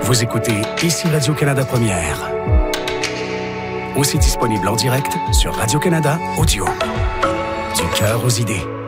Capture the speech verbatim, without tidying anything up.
Vous écoutez Ici Radio-Canada Première. Aussi disponible en direct sur Radio-Canada Audio. Du cœur aux idées.